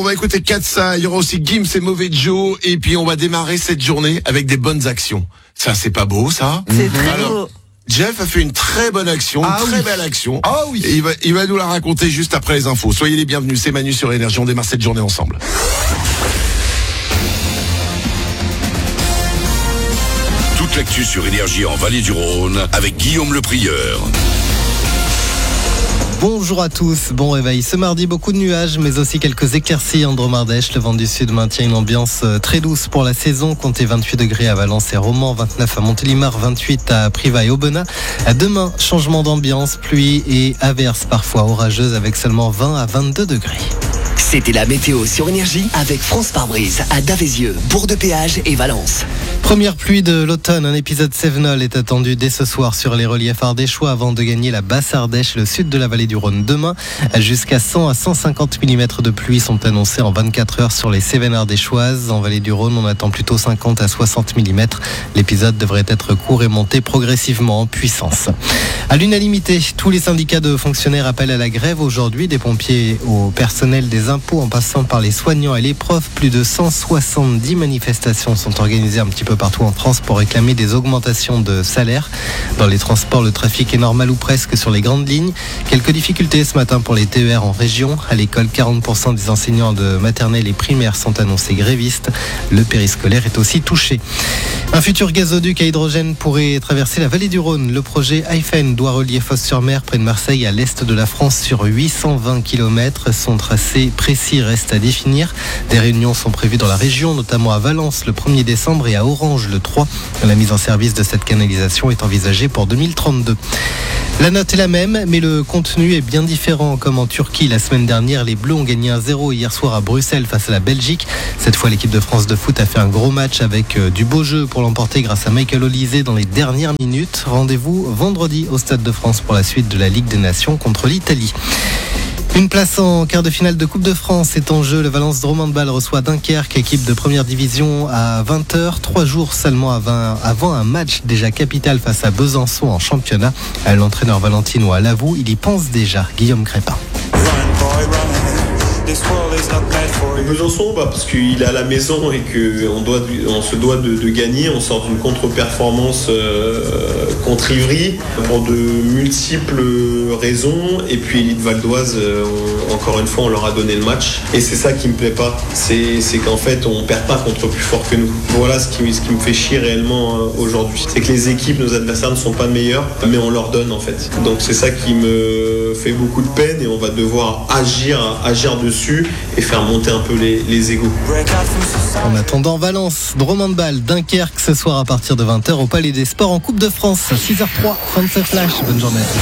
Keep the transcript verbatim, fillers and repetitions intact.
On va écouter Katsa, il y aura aussi Gims et Mauvais Joe, et puis on va démarrer cette journée avec des bonnes actions. Ça, c'est pas beau, ça? C'est très Alors, beau. Jeff a fait une très bonne action, Ah une très oui. belle action. Ah oui. Et il va, il va nous la raconter juste après les infos. Soyez les bienvenus, c'est Manu sur Énergie, on démarre cette journée ensemble. Toute l'actu sur Énergie en Vallée du Rhône avec Guillaume Le Prieur. Bonjour à tous, bon réveil. Ce mardi, beaucoup de nuages, mais aussi quelques éclaircies en Dromardèche. Le vent du sud maintient une ambiance très douce pour la saison. Comptez vingt-huit degrés à Valence et Romans, vingt-neuf à Montélimar, vingt-huit à Privas et Aubenas. Demain, changement d'ambiance, pluie et averses parfois orageuses avec seulement vingt à vingt-deux degrés. C'était la météo sur Énergie avec France Pare-Brise à Davézieux, Bourg-de-Péage et Valence. Première pluie de l'automne, un épisode Cévenol est attendu dès ce soir sur les reliefs ardéchois avant de gagner la Basse-Ardèche, le sud de la vallée du Rhône. Demain, jusqu'à cent à cent cinquante millimètres de pluie sont annoncés en vingt-quatre heures sur les Cévennes ardéchoises. En vallée du Rhône, on attend plutôt cinquante à soixante millimètres. L'épisode devrait être court et monter progressivement en puissance. À l'unanimité, tous les syndicats de fonctionnaires appellent à la grève aujourd'hui, des pompiers au personnel des impôts en passant par les soignants et les profs. Plus de cent soixante-dix manifestations sont organisées un petit peu partout en France pour réclamer des augmentations de salaire. Dans les transports, le trafic est normal ou presque sur les grandes lignes. Quelques difficultés ce matin pour les T E R en région. À l'école, quarante pour cent des enseignants de maternelle et primaire sont annoncés grévistes. Le périscolaire est aussi touché. Un futur gazoduc à hydrogène pourrait traverser la vallée du Rhône. Le projet Hyphen doit relier Fos-sur-Mer près de Marseille à l'est de la France sur huit cent vingt kilomètres. Son tracé précis reste à définir. Des réunions sont prévues dans la région, notamment à Valence le premier décembre et à Orange le trois. La mise en service de cette canalisation est envisagée pour deux mille trente-deux. La note est la même, mais le contenu est bien différent. Comme en Turquie la semaine dernière, les Bleus ont gagné un zéro hier soir à Bruxelles face à la Belgique. Cette fois, l'équipe de France de foot a fait un gros match avec du beau jeu pour l'emporter grâce à Michael Olise dans les dernières minutes. Rendez-vous vendredi au Stade de France pour la suite de la Ligue des Nations contre l'Italie. Une place en quart de finale de Coupe de France est en jeu. Le Valence Drôme Handball reçoit Dunkerque, équipe de première division à vingt heures. Trois jours seulement avant un match déjà capital face à Besançon en championnat. L'entraîneur Valentino l'avoue, il y pense déjà. Guillaume Crépin. Besançon, bah, parce qu'il est à la maison et qu'on doit, on se doit de, de gagner. On sort d'une contre-performance euh, contre Ivry pour de multiples raisons. Et puis Élite Valdoise, euh, on, encore une fois, on leur a donné le match. Et c'est ça qui me plaît pas. C'est, c'est qu'en fait, on perd pas contre plus fort que nous. Voilà ce qui, ce qui me fait chier réellement euh, aujourd'hui. C'est que les équipes, nos adversaires ne sont pas meilleurs, mais on leur donne en fait. Donc c'est ça qui me fait beaucoup de peine et on va devoir agir, agir dessus et faire monter un peu les, les égos. En attendant, Valence, Drôme Handball, Dunkerque ce soir à partir de vingt heures au Palais des Sports en Coupe de France. six heures zéro trois, fin de ce flash. Bonne journée.